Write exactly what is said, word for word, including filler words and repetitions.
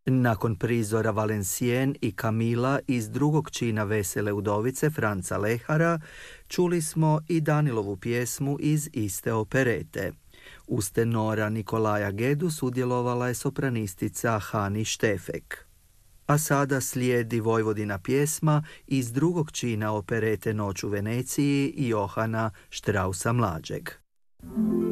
Nakon prizora Valencien i Kamila iz drugog čina Vesele udovice Franca Lehara, čuli smo i Danilovu pjesmu iz iste operete. Uz tenora Nikolaja Gedu sudjelovala je sopranistica Hani Štefek. A sada slijedi Vojvodina pjesma iz drugog čina operete Noć u Veneciji Johana Straussa mlađeg.